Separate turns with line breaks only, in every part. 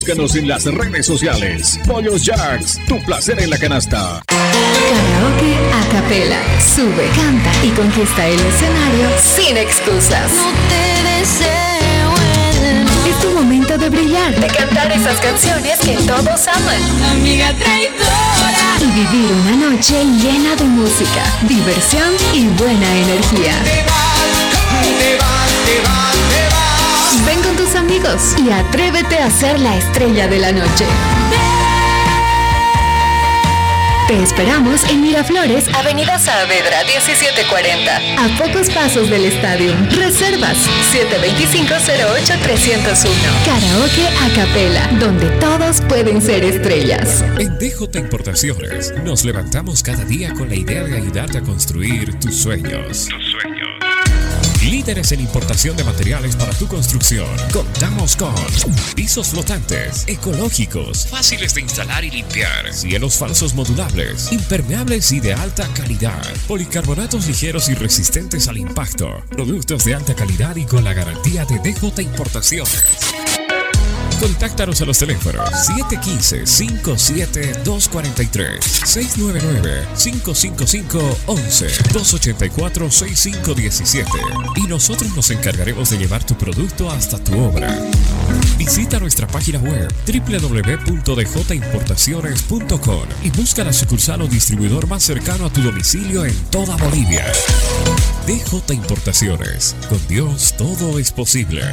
Búscanos en las redes sociales. Pollos Jacks, tu placer en la canasta.
Karaoke a capela. Sube, canta y conquista el escenario sin excusas.
No te deseo el mal.
Es tu momento de brillar, de cantar esas canciones que todos aman.
Amiga traidora.
Y vivir una noche llena de música, diversión y buena energía.
Te vas.
Ven con tus amigos y atrévete a ser la estrella de la noche. Te esperamos en Miraflores, Avenida Saavedra 1740, a pocos pasos del estadio. Reservas 725-08-301. Karaoke a capela, donde todos pueden ser estrellas.
En DJ Importaciones nos levantamos cada día con la idea de ayudarte a construir tus sueños. Líderes en importación de materiales para tu construcción. Contamos con pisos flotantes, ecológicos, fáciles de instalar y limpiar, cielos falsos modulables, impermeables y de alta calidad, policarbonatos ligeros y resistentes al impacto, productos de alta calidad y con la garantía de DJ Importaciones. Contáctanos a los teléfonos 715-57-243, 699-555-11, 284-6517 y nosotros nos encargaremos de llevar tu producto hasta tu obra. Visita nuestra página web www.djimportaciones.com y busca la sucursal o distribuidor más cercano a tu domicilio en toda Bolivia. DJ Importaciones, con Dios todo es posible.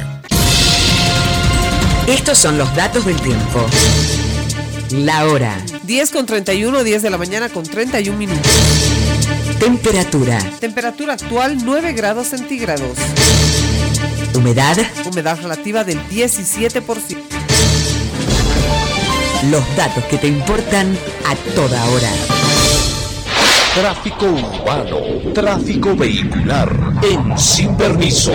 Estos son los datos del tiempo. La hora.
10:31, 10 de la mañana con 31 minutos.
Temperatura.
Temperatura actual 9 grados centígrados.
Humedad.
Humedad relativa del 17%.
Los datos que te importan a toda hora.
Tráfico urbano, tráfico vehicular en Sin Permiso.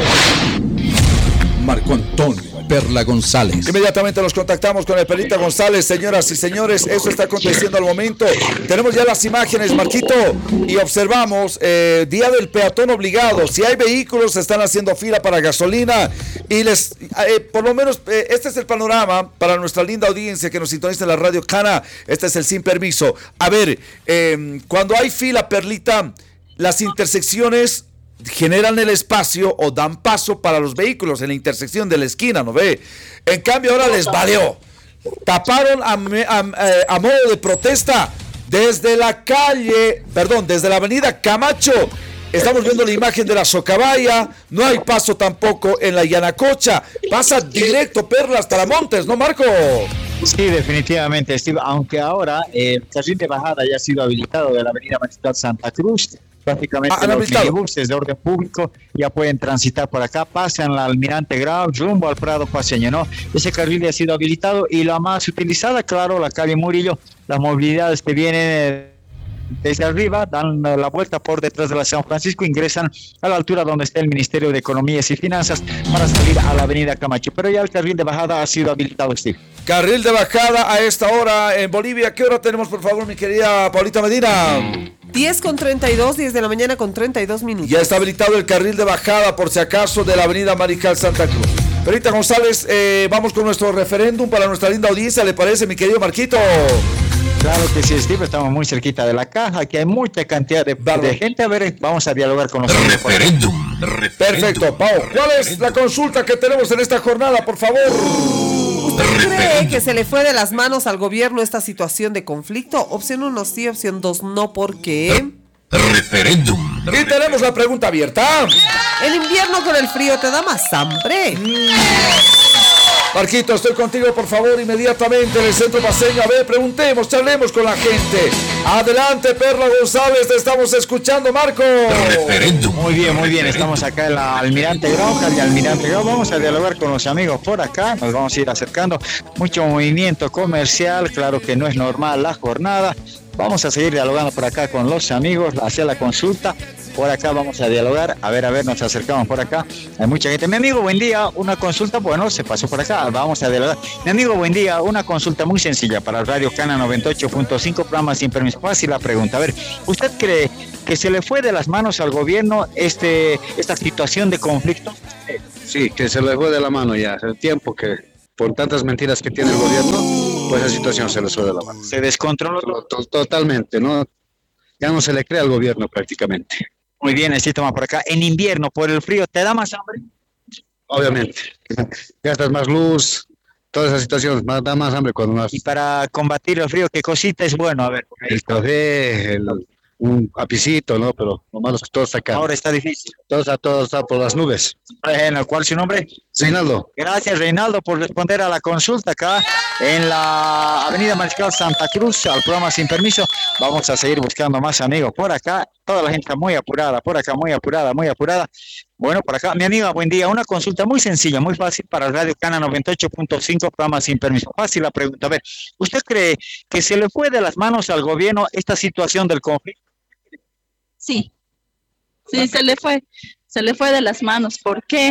Marco Antonio Perla González.
Inmediatamente nos contactamos con el Perlita González. Señoras y señores, eso está aconteciendo al momento. Tenemos ya las imágenes, Marquito, y observamos día del peatón obligado. Si hay vehículos, están haciendo fila para gasolina y por lo menos este es el panorama para nuestra linda audiencia que nos sintoniza en la radio Cana. Este es el Sin Permiso. A ver, cuando hay fila, Perlita, las intersecciones generan el espacio o dan paso para los vehículos en la intersección de la esquina, ¿no ve? En cambio ahora les valió. Taparon a modo de protesta desde la avenida Camacho. Estamos viendo la imagen de la Socabaya. No hay paso tampoco en la Yanacocha. Pasa directo, Perla, hasta la Montes, ¿no, Marco?
Sí, definitivamente, Steve. Aunque ahora el carril de bajada ya ha sido habilitado de la avenida Magistral Santa Cruz. Prácticamente los minibuses de orden público ya pueden transitar por acá, pasan la Almirante Grau, rumbo al Prado Paseño, ¿no? Ese carril ya ha sido habilitado y la más utilizada, claro, la calle Murillo, las movilidades que vienen desde arriba, dan la vuelta por detrás de la San Francisco, ingresan a la altura donde está el Ministerio de Economías y Finanzas para salir a la avenida Camacho, pero ya el carril de bajada ha sido habilitado, Steve.
Carril de bajada a esta hora en Bolivia. ¿Qué hora tenemos, por favor, mi querida Paulita Medina?
10:32, 10 de la mañana con 32 minutos.
Ya está habilitado el carril de bajada, por si acaso, de la avenida Mariscal Santa Cruz. Perlita González, vamos con nuestro referéndum para nuestra linda audiencia, ¿le parece, mi querido Marquito?
Claro que sí, Steve, estamos muy cerquita de la caja, aquí hay mucha cantidad de gente. A ver, vamos a dialogar con nosotros.
Referéndum.
Perfecto, Pau. ¿Cuál es la consulta que tenemos en esta jornada, por favor?
¿Usted cree que se le fue de las manos al gobierno esta situación de conflicto? Opción 1 sí, opción 2 no, ¿por qué?
Referéndum.
Y tenemos la pregunta abierta.
¿El invierno con el frío te da más hambre?
Marquito, estoy contigo, por favor, inmediatamente en el centro paseño. A ver, preguntemos, charlemos con la gente. Adelante, Perla González, te estamos escuchando, Marco.
Referéndum.
Muy bien, estamos acá en la Almirante Grau, calle Almirante Grau. Vamos a dialogar con los amigos por acá, nos vamos a ir acercando. Mucho movimiento comercial, claro que no es normal la jornada. Vamos a seguir dialogando por acá con los amigos, hacia la consulta. Por acá vamos a dialogar. A ver, nos acercamos por acá. Hay mucha gente. Mi amigo, buen día. Una consulta, bueno, se pasó por acá. Vamos a dialogar. Mi amigo, buen día. Una consulta muy sencilla para el Radio Cana 98.5, programa Sin Permiso. Fácil la pregunta. A ver, ¿usted cree que se le fue de las manos al gobierno esta situación de conflicto?
Sí, que se le fue de la mano ya. Hace tiempo que
por tantas mentiras que tiene el gobierno, pues la situación se les fue de la mano.
Se descontroló
Totalmente, ¿no? Ya no se le cree al gobierno prácticamente.
Muy bien, así toma por acá. En invierno, por el frío, ¿te da más hambre?
Obviamente. Gastas más luz, todas esas situaciones, da más hambre cuando más.
Y para combatir el frío, ¿qué cosita es bueno? A ver.
El café, un apicito, ¿no? Pero lo malo es que todo está acá.
Ahora está difícil.
Todo está por las nubes.
Bueno, ¿cuál es su nombre?
Reinaldo.
Gracias, Reinaldo, por responder a la consulta acá en la Avenida Mariscal Santa Cruz, al programa Sin Permiso. Vamos a seguir buscando más amigos por acá. Toda la gente está muy apurada, por acá, muy apurada, muy apurada. Bueno, por acá, mi amiga, buen día. Una consulta muy sencilla, muy fácil para Radio Cana 98.5, programa Sin Permiso. Fácil la pregunta. A ver, ¿usted cree que se le fue de las manos al gobierno esta situación del conflicto?
Sí, se le fue de las manos. ¿Por qué?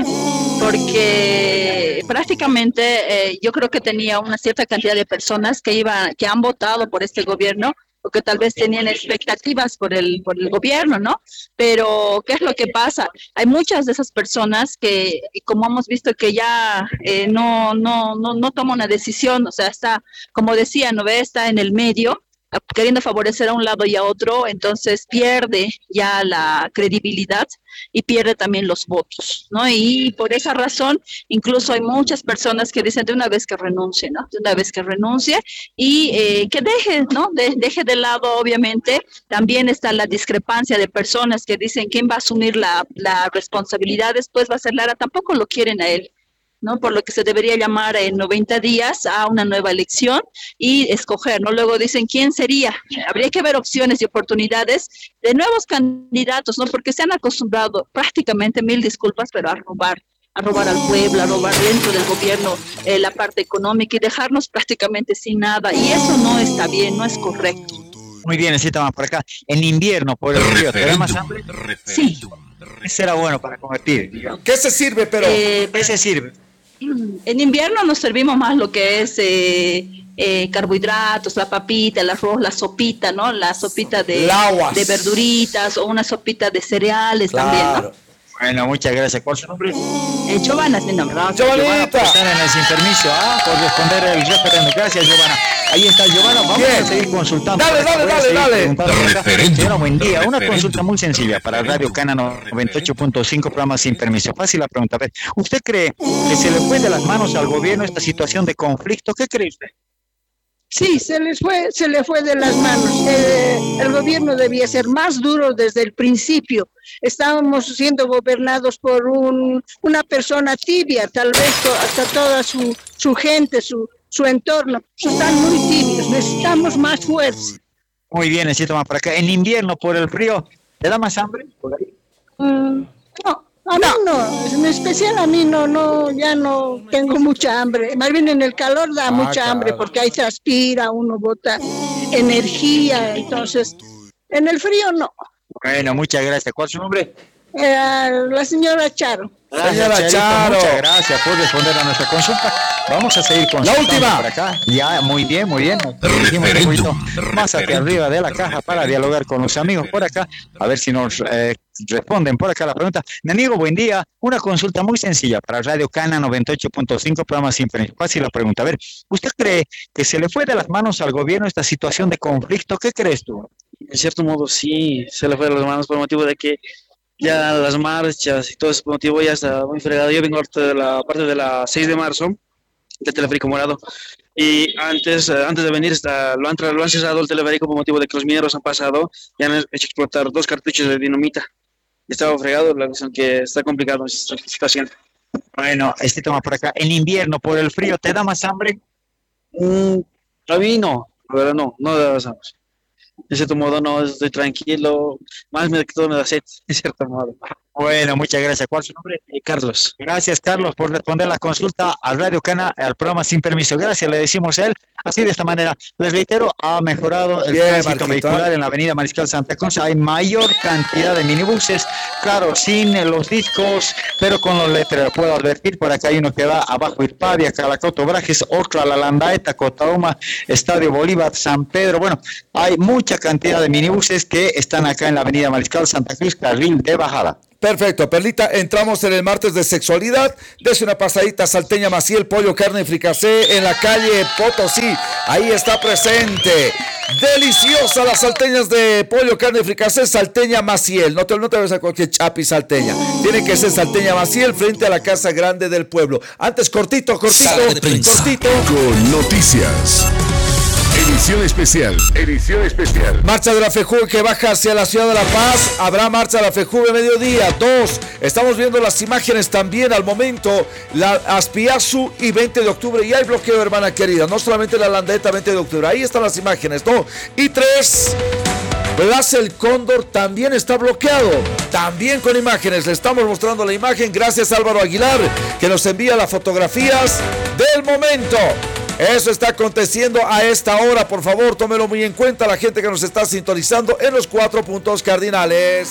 Porque prácticamente yo creo que tenía una cierta cantidad de personas que han votado por este gobierno, o que tal vez tenían expectativas por el gobierno, ¿no? Pero, ¿qué es lo que pasa? Hay muchas de esas personas que, como hemos visto, que ya no toman una decisión, o sea, está, como decía, ¿no ve? Está en el medio, queriendo favorecer a un lado y a otro, entonces pierde ya la credibilidad y pierde también los votos, ¿no? Y por esa razón, incluso hay muchas personas que dicen de una vez que renuncie, ¿no? De una vez que renuncie y que deje, ¿no? Deje de lado, obviamente, también está la discrepancia de personas que dicen quién va a asumir la responsabilidad, después va a ser Lara, tampoco lo quieren a él, ¿no? Por lo que se debería llamar en 90 días a una nueva elección y escoger, ¿no? Luego dicen quién sería. Habría que ver opciones y oportunidades de nuevos candidatos, ¿no? Porque se han acostumbrado prácticamente, mil disculpas, pero a robar al pueblo, a robar dentro del gobierno la parte económica y dejarnos prácticamente sin nada. Y eso no está bien, no es correcto.
Muy bien, así estamos por acá. En invierno, por el frío, ¿te da más hambre?
Sí.
Ese era bueno para convertir, digamos.
¿Qué se sirve, pero?
¿Qué se sirve?
En invierno nos servimos más lo que es carbohidratos, la papita, el arroz, la sopita, ¿no? La sopita de verduritas o una sopita de cereales también, ¿no?
Bueno, muchas gracias. ¿Cuál es su nombre?
Giovanna es mi nombre.
Giovanna, por estar en el Sin Permiso, por responder el referendo. Gracias, Giovanna. Ahí está, Giovanna. Vamos a seguir consultando.
Dale.
Señora, buen día. Una consulta muy sencilla para Radio Cana 98.5, programa Sin Permiso. Fácil la pregunta. A ver, ¿usted cree que se le fue de las manos al gobierno esta situación de conflicto? ¿Qué cree usted?
Sí, se le fue de las manos. El gobierno debía ser más duro desde el principio. Estábamos siendo gobernados por una persona tibia, tal vez hasta toda su gente, su entorno. Están muy tibios, necesitamos más fuerza.
Muy bien, necesito más para acá. En invierno, por el frío, ¿te da más hambre? ¿Por ahí?
No. A mí no, en especial a mí ya no tengo mucha hambre. Más bien en el calor da mucha hambre porque ahí transpira, uno bota energía, entonces en el frío no.
Bueno, muchas gracias. ¿Cuál es su nombre?
La señora Charo.
Señora Charo.
Muchas gracias por responder a nuestra consulta. Vamos a seguir consultando.
La última.
Por acá. Ya, muy bien. Nos dirigimos un poquito más hacia arriba de la caja para dialogar con los amigos por acá. A ver si nos responden por acá la pregunta. Mi amigo, buen día. Una consulta muy sencilla para Radio Cana 98.5, programa Sin Permiso. Fácil la pregunta. A ver, ¿usted cree que se le fue de las manos al gobierno esta situación de conflicto? ¿Qué crees tú?
En cierto modo, sí, se le fue de las manos por motivo de que ya las marchas y todo ese motivo ya está muy fregado. Yo vengo de la parte de la 6 de marzo del teleférico morado y antes de venir lo han cerrado el teleférico por motivo de que los mineros han pasado y han hecho explotar 2 cartuchos de dinamita. Estaba fregado, la cuestión que está complicado esta situación.
Bueno, toma por acá. En invierno, por el frío, ¿te da más hambre?
A mí no, la verdad no da más hambre. De cierto modo no estoy tranquilo, más que todo me da sed, de cierto modo.
Bueno, muchas gracias. ¿Cuál es su nombre?
Carlos.
Gracias, Carlos, por responder la consulta a Radio Cana, al programa Sin Permiso. Gracias, le decimos a él. Así de esta manera, les reitero, ha mejorado el tránsito vehicular en la avenida Mariscal Santa Cruz. Hay mayor cantidad de minibuses, claro, sin los discos, pero con los letreros. Puedo advertir, por acá hay uno que va abajo Irpavia, Calacoto, Brajes, Orcla, La Landaeta, Cotauma, Estadio Bolívar, San Pedro. Bueno, hay mucha cantidad de minibuses que están acá en la avenida Mariscal Santa Cruz, carril de bajada.
Perfecto, Perlita, entramos en el martes de sexualidad. Dese una pasadita a Salteña Maciel, pollo, carne y fricasé en la calle Potosí. Ahí está presente. Deliciosa las salteñas de pollo, carne y fricasé, Salteña Maciel. No te vayas a cualquier chapi salteña. Tiene que ser Salteña Maciel frente a la Casa Grande del Pueblo. Antes, cortito.
Con noticias. Edición especial.
Marcha de la FEJUVE que baja hacia la ciudad de La Paz. Habrá marcha de la FEJUVE mediodía. 2. Estamos viendo las imágenes también al momento. La Aspiazu y 20 de octubre. Y hay bloqueo, hermana querida. No solamente la Landeta 20 de octubre. Ahí están las imágenes, ¿no? Y 3. Plaza El Cóndor también está bloqueado. También con imágenes. Le estamos mostrando la imagen. Gracias Álvaro Aguilar, que nos envía las fotografías del momento. Eso está aconteciendo a esta hora. Por favor, tómelo muy en cuenta la gente que nos está sintonizando en los 4 puntos cardinales.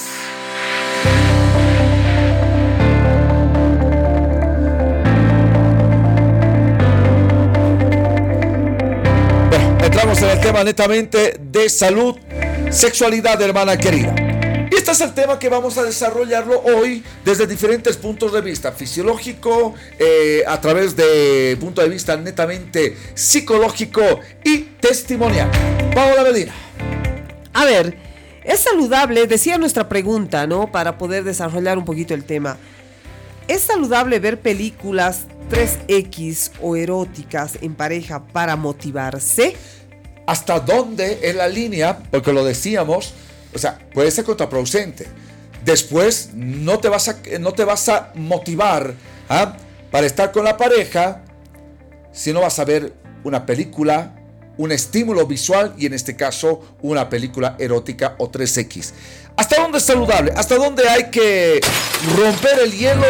Bueno, entramos en el tema netamente de salud, sexualidad, hermana querida. Y este es el tema que vamos a desarrollarlo hoy desde diferentes puntos de vista, fisiológico, a través de punto de vista netamente psicológico y testimonial. Paola Medina.
A ver, es saludable, decía nuestra pregunta, ¿no? Para poder desarrollar un poquito el tema. ¿Es saludable ver películas 3X o eróticas en pareja para motivarse?
¿Hasta dónde es la línea? Porque lo decíamos. O sea, puede ser contraproducente. Después no te vas a motivar para estar con la pareja si no vas a ver una película, un estímulo visual y en este caso una película erótica o 3X. ¿Hasta dónde es saludable? ¿Hasta dónde hay que romper el hielo?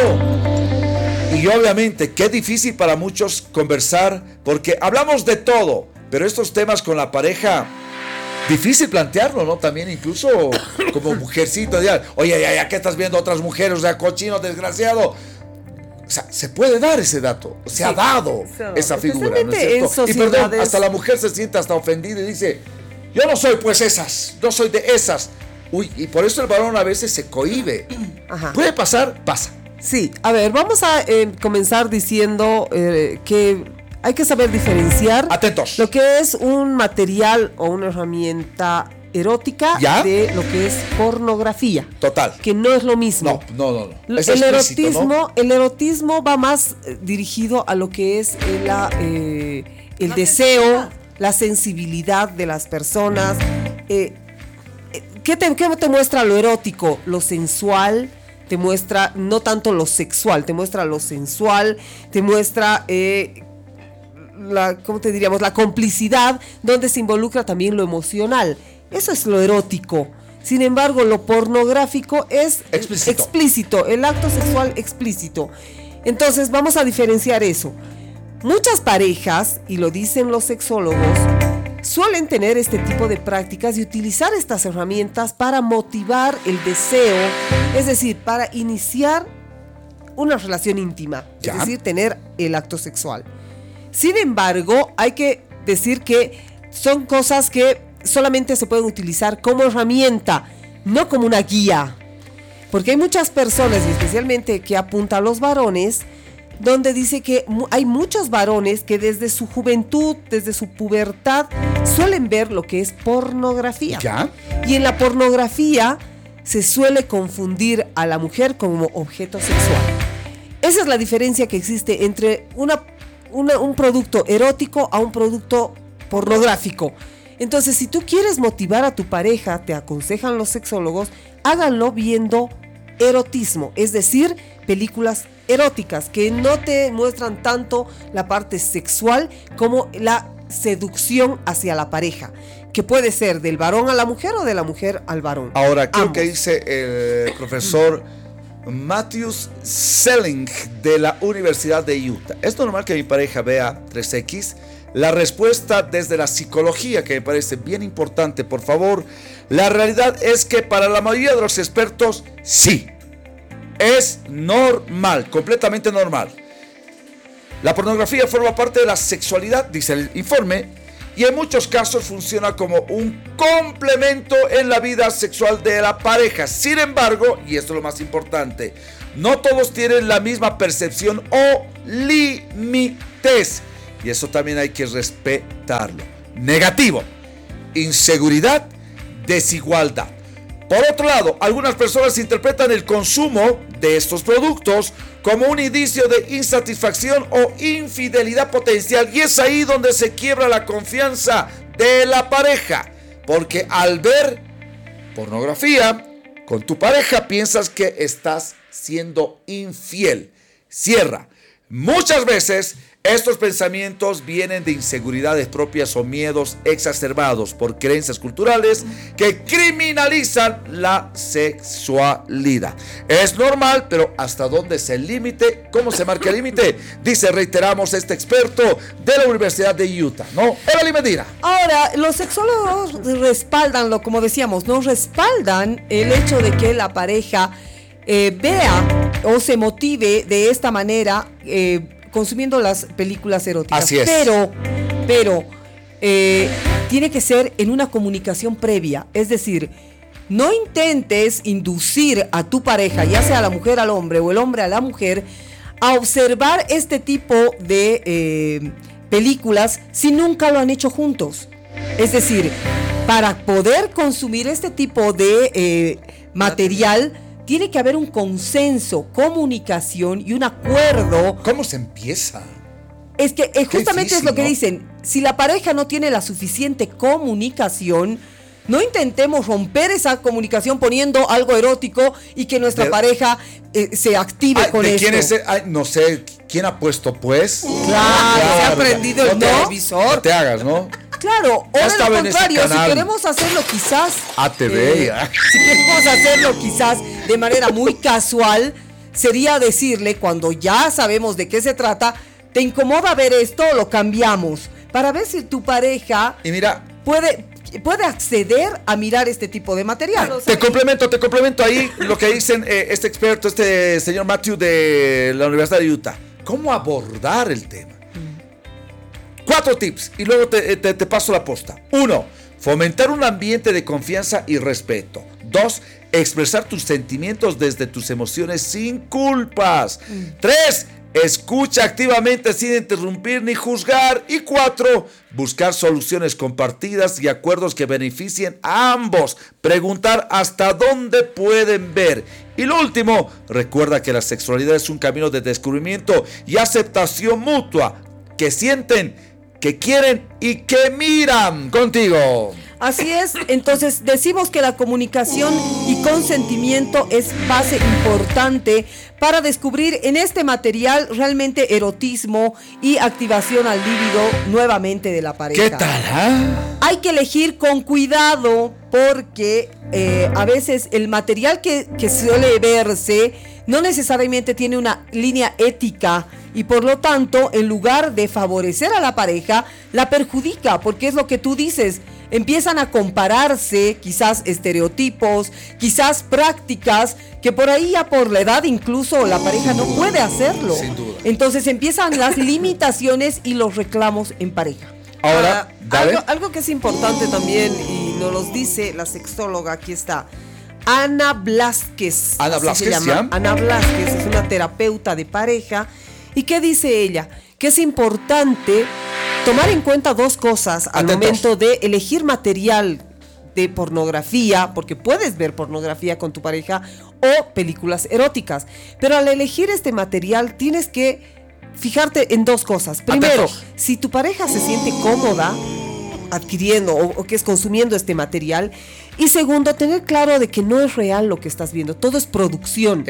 Y obviamente qué difícil para muchos conversar porque hablamos de todo, pero estos temas con la pareja... Difícil plantearlo, ¿no? También incluso como mujercito, oye, ya que estás viendo otras mujeres, o sea, cochino, desgraciado. O sea, se puede dar ese dato, se ha dado esa figura, ¿no es cierto? Y perdón, hasta la mujer se siente hasta ofendida y dice, yo no soy pues esas, no soy de esas. Uy, y por eso el varón a veces se cohíbe. Ajá. ¿Puede pasar? Pasa.
Sí, a ver, vamos a comenzar diciendo que... Hay que saber diferenciar
Atentos.
Lo que es un material o una herramienta erótica de lo que es pornografía.
Total.
Que no es lo mismo.
No.
El erotismo va más dirigido a lo que es el deseo, la sensibilidad de las personas. ¿Qué te muestra lo erótico? Lo sensual. Te muestra no tanto lo sexual, te muestra lo sensual, te muestra... ¿cómo te diríamos? La complicidad, donde se involucra también lo emocional. Eso es lo erótico. Sin embargo, lo pornográfico es explícito, el acto sexual explícito. Entonces, vamos a diferenciar eso. Muchas parejas, y lo dicen los sexólogos, suelen tener este tipo de prácticas y utilizar estas herramientas para motivar el deseo, es decir, para iniciar una relación íntima, es decir, tener el acto sexual. Sin embargo, hay que decir que son cosas que solamente se pueden utilizar como herramienta, no como una guía. Porque hay muchas personas, y especialmente que apunta a los varones, donde dice que hay muchos varones que desde su juventud, desde su pubertad, suelen ver lo que es pornografía.
¿Ya?
Y en la pornografía se suele confundir a la mujer como objeto sexual. Esa es la diferencia que existe entre un producto erótico a un producto pornográfico. Entonces, si tú quieres motivar a tu pareja, te aconsejan los sexólogos, háganlo viendo erotismo, es decir, películas eróticas que no te muestran tanto la parte sexual como la seducción hacia la pareja, que puede ser del varón a la mujer o de la mujer al varón.
Ahora, ¿qué es lo que dice el profesor Matthews Selling de la Universidad de Utah? ¿Es normal que mi pareja vea 3X? La respuesta desde la psicología, que me parece bien importante, por favor. La realidad es que para la mayoría de los expertos, sí. Es normal, completamente normal. La pornografía forma parte de la sexualidad, dice el informe, y en muchos casos funciona como un complemento en la vida sexual de la pareja. Sin embargo, y esto es lo más importante, no todos tienen la misma percepción o límites, y eso también hay que respetarlo. Negativo: inseguridad, desigualdad. Por otro lado, algunas personas interpretan el consumo de estos productos como un indicio de insatisfacción o infidelidad potencial, y es ahí donde se quiebra la confianza de la pareja, porque al ver pornografía con tu pareja piensas que estás siendo infiel. Cierra. Muchas veces estos pensamientos vienen de inseguridades propias o miedos exacerbados por creencias culturales que criminalizan la sexualidad. Es normal, pero ¿hasta dónde es el límite? ¿Cómo se marca el límite? Dice, reiteramos, este experto de la Universidad de Utah, ¿no? Evelyn Medina.
Ahora, los sexólogos respaldan, como decíamos, no respaldan el hecho de que la pareja vea o se motive de esta manera consumiendo las películas eróticas.
Así es.
Pero tiene que ser en una comunicación previa. Es decir, no intentes inducir a tu pareja, ya sea la mujer al hombre o el hombre a la mujer, a observar este tipo de películas si nunca lo han hecho juntos. Es decir, para poder consumir este tipo de material, tiene que haber un consenso, comunicación y un acuerdo.
¿Cómo se empieza?
Es que justamente difícil, es lo que dicen. Si la pareja no tiene la suficiente comunicación, no intentemos romper esa comunicación poniendo algo erótico y que nuestra pareja se active con esto.
¿Quién es? No sé, ¿quién ha puesto pues?
Claro, se ha prendido el televisor.
No te hagas, ¿no?
Claro, o de lo contrario, si queremos hacerlo quizás
ATV,
si queremos hacerlo quizás de manera muy casual, sería decirle, cuando ya sabemos de qué se trata, ¿te incomoda ver esto? Lo cambiamos, para ver si tu pareja puede acceder a mirar este tipo de material.
Te complemento ahí lo que dicen este experto, este señor Matthew de la Universidad de Utah. ¿Cómo abordar el tema? 4 tips y luego te paso la posta. 1. Fomentar un ambiente de confianza y respeto. 2. Expresar tus sentimientos desde tus emociones sin culpas. 3. Escucha activamente sin interrumpir ni juzgar. Y 4. Buscar soluciones compartidas y acuerdos que beneficien a ambos. Preguntar hasta dónde pueden ver. Y lo último, recuerda que la sexualidad es un camino de descubrimiento y aceptación mutua. Que sienten, que quieren y que miran contigo.
Así es, entonces decimos que la comunicación y consentimiento es base importante para descubrir en este material realmente erotismo y activación al líbido nuevamente de la pareja.
¿Qué tal?
Hay que elegir con cuidado porque a veces el material que suele verse no necesariamente tiene una línea ética y por lo tanto, en lugar de favorecer a la pareja, la perjudica, porque es lo que tú dices. Empiezan a compararse quizás estereotipos, quizás prácticas que por ahí ya por la edad incluso la pareja no puede hacerlo.
Sin duda.
Entonces empiezan las limitaciones y los reclamos en pareja.
Ahora,
algo que es importante también y nos los dice la sexóloga, aquí está, Ana Blázquez.
Ana Blázquez, se llama.
Ana Blázquez es una terapeuta de pareja. ¿Y qué dice ella? Que es importante tomar en cuenta 2 cosas al momento de elegir material de pornografía, porque puedes ver pornografía con tu pareja o películas eróticas, pero al elegir este material tienes que fijarte en 2 cosas. Primero, si tu pareja se siente cómoda adquiriendo o que es consumiendo este material. Y segundo, tener claro de que no es real lo que estás viendo, todo es producción.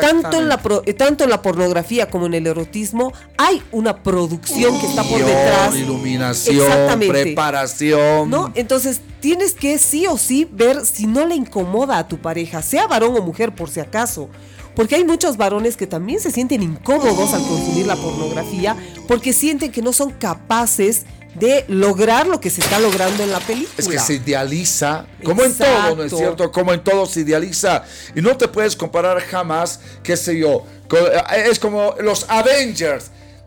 Tanto en la pornografía como en el erotismo hay una producción que está por detrás.
Iluminación, preparación.
¿No? Entonces tienes que sí o sí ver si no le incomoda a tu pareja, sea varón o mujer por si acaso. Porque hay muchos varones que también se sienten incómodos al consumir la pornografía porque sienten que no son capaces de lograr lo que se está logrando en la película.
Es que se idealiza, como en todo, ¿no es cierto? Como en todo se idealiza. Y no te puedes comparar jamás, qué sé yo, es como los Avengers.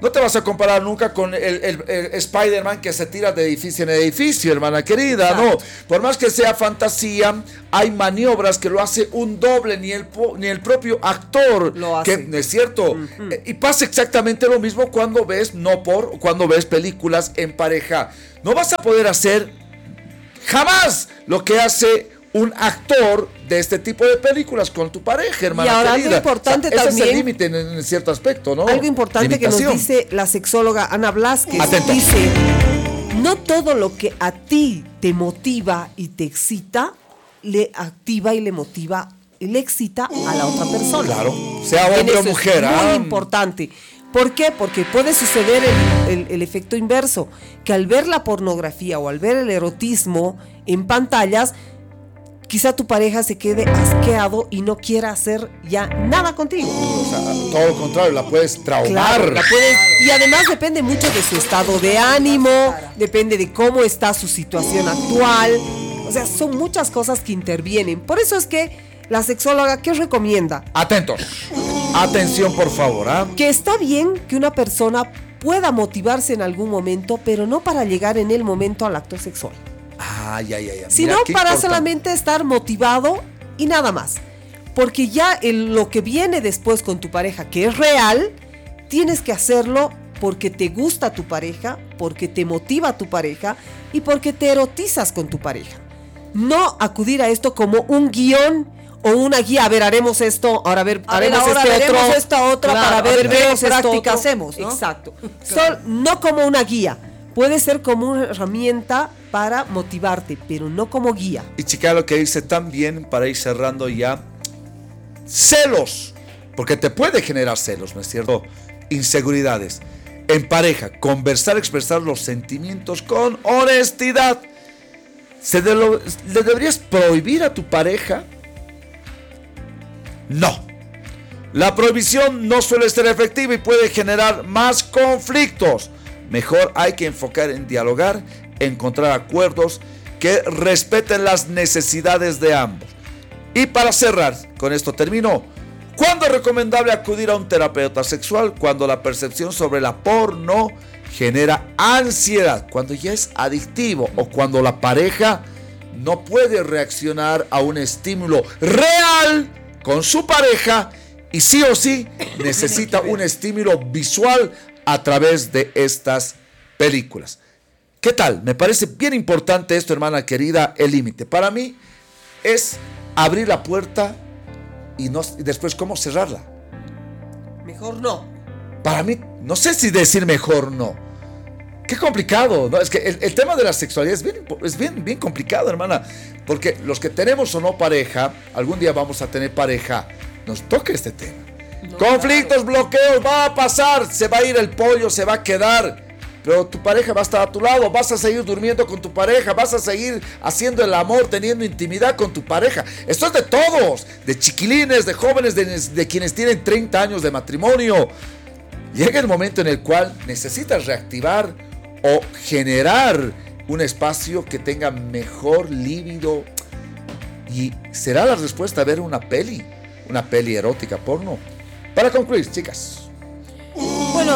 No te vas a comparar nunca con el Spider-Man que se tira de edificio en edificio, hermana querida. Exacto. No, por más que sea fantasía, hay maniobras que lo hace un doble, ni el propio actor lo hace. Que es cierto. Y pasa exactamente lo mismo cuando ves películas en pareja. No vas a poder hacer jamás lo que hace un actor de este tipo de películas con tu pareja, hermana. Y ahora querida.
Algo importante también.
Ese es el límite en cierto aspecto, ¿no?
Algo importante limitación. Que nos dice la sexóloga Ana Blasquez.
Atento.
Dice, no todo lo que a ti te motiva y te excita, le activa y le motiva y le excita a la otra persona.
Claro, sea hombre o mujer.
Es muy importante. ¿Por qué? Porque puede suceder el efecto inverso, que al ver la pornografía o al ver el erotismo en pantallas, quizá tu pareja se quede asqueado y no quiera hacer ya nada contigo.
O sea, todo lo contrario, la puedes traumar.
Claro, y además depende mucho de su estado de ánimo, depende de cómo está su situación actual. O sea, son muchas cosas que intervienen. Por eso es que la sexóloga, ¿qué recomienda?
Atentos. Atención, por favor.
Que está bien que una persona pueda motivarse en algún momento, pero no para llegar en el momento al acto sexual.
Ya.
Sino para solamente estar motivado y nada más. Porque ya lo que viene después con tu pareja, que es real, tienes que hacerlo porque te gusta tu pareja, porque te motiva tu pareja y porque te erotizas con tu pareja. No acudir a esto como un guión o una guía. A ver, haremos esto, ahora haremos esta otra, claro, para ver qué práctica hacemos, ¿no? Exacto. Claro. No como una guía. Puede ser como una herramienta para motivarte, pero no como guía.
Y chica, lo que dice también, para ir cerrando ya, celos, porque te puede generar celos, ¿no es cierto? Inseguridades. En pareja, conversar, expresar los sentimientos con honestidad. ¿Le deberías prohibir a tu pareja? No. La prohibición no suele ser efectiva y puede generar más conflictos. Mejor hay que enfocar en dialogar, encontrar acuerdos que respeten las necesidades de ambos. Y para cerrar, con esto termino. ¿Cuándo es recomendable acudir a un terapeuta sexual? Cuando la percepción sobre la porno genera ansiedad, cuando ya es adictivo o cuando la pareja no puede reaccionar a un estímulo real con su pareja y sí o sí necesita un estímulo visual a través de estas películas. ¿Qué tal? Me parece bien importante esto, hermana querida, el límite. Para mí es abrir la puerta y después cómo cerrarla.
Mejor no.
Para mí, no sé si decir mejor no. Qué complicado, ¿no? Es que el tema de la sexualidad es bien complicado, hermana. Porque los que tenemos o no pareja, algún día vamos a tener pareja, nos toca este tema. No, conflictos, claro. Bloqueos, va a pasar, se va a ir el pollo, se va a quedar, pero tu pareja va a estar a tu lado, vas a seguir durmiendo con tu pareja, vas a seguir haciendo el amor, teniendo intimidad con tu pareja. Esto es de todos, de chiquilines, de jóvenes, de quienes tienen 30 años de matrimonio. Llega el momento en el cual necesitas reactivar o generar un espacio que tenga mejor líbido, y será la respuesta ver una peli erótica, porno. Para concluir, chicas.
Bueno,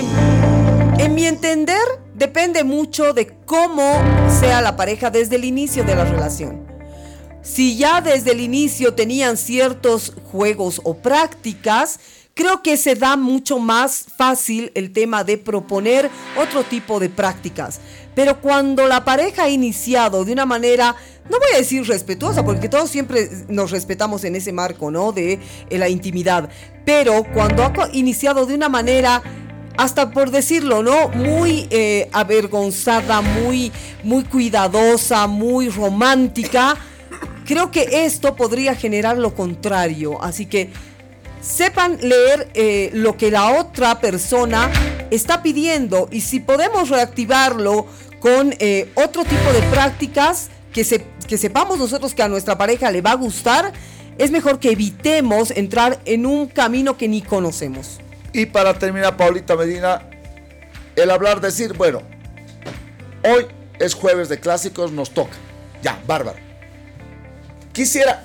en mi entender, depende mucho de cómo sea la pareja desde el inicio de la relación. Si ya desde el inicio tenían ciertos juegos o prácticas, creo que se da mucho más fácil el tema de proponer otro tipo de prácticas. Pero cuando la pareja ha iniciado de una manera, no voy a decir respetuosa, porque todos siempre nos respetamos en ese marco, ¿no? De la intimidad. Pero cuando ha iniciado de una manera, hasta por decirlo, ¿no? Muy avergonzada, muy cuidadosa, muy romántica, creo que esto podría generar lo contrario. Así que sepan leer lo que la otra persona está pidiendo, y si podemos reactivarlo con otro tipo de prácticas que sepamos nosotros que a nuestra pareja le va a gustar, es mejor que evitemos entrar en un camino que ni conocemos.
Y para terminar, Paulita Medina, el hablar, decir, bueno, hoy es jueves de clásicos, nos toca. Ya, bárbaro.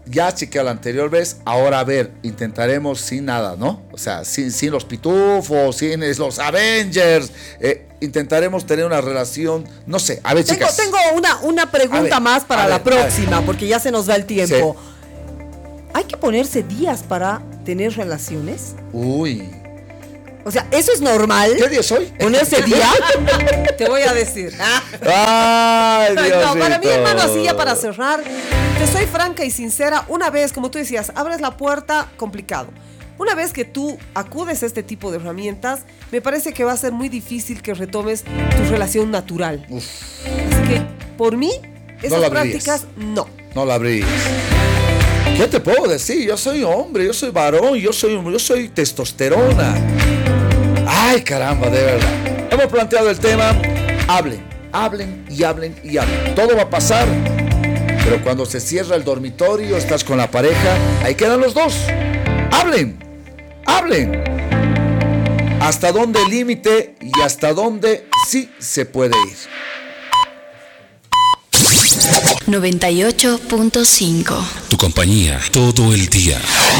ya chequeé la anterior vez, ahora a ver, intentaremos sin nada, ¿no? O sea, sin los pitufos, sin los Avengers, intentaremos tener una relación, no sé, a ver, chicas.
Tengo una pregunta más para la próxima, porque ya se nos va el tiempo. Sí. ¿Hay que ponerse días para tener relaciones?
Uy.
O sea, ¿eso es normal?
¿Qué día es hoy?
¿Ponerse día? Te voy a decir.
Ay, Diosito.
No, para mí, hermano, así ya para cerrar, te soy franca y sincera. Una vez, como tú decías, abres la puerta, complicado. Una vez que tú acudes a este tipo de herramientas, me parece que va a ser muy difícil que retomes tu relación natural.
Uf.
Así que, por mí, esas prácticas, no.
No la abrí. ¿Qué te puedo decir? Yo soy hombre, yo soy varón, yo soy testosterona. Ay, caramba, de verdad. Hemos planteado el tema. Hablen y hablen y hablen. Todo va a pasar. Pero cuando se cierra el dormitorio, estás con la pareja, ahí quedan los dos. Hablen. Hasta dónde el límite y hasta dónde sí se puede ir.
98.5.
Tu compañía todo el día.